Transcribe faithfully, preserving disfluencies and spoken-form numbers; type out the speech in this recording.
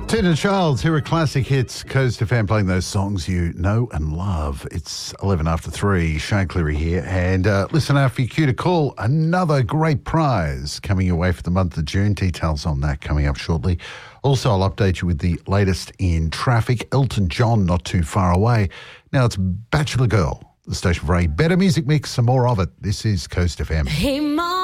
Tina Childs, here are classic hits. Coast F M playing those songs you know and love. It's eleven after three. Shane Cleary here. And uh, listen out for your cue to call. Another great prize coming your way for the month of June. Details on that coming up shortly. Also, I'll update you with the latest in traffic. Elton John not too far away. Now it's Bachelor Girl, the station for a better music mix, some more of it. This is Coast F M. Hey, Mom.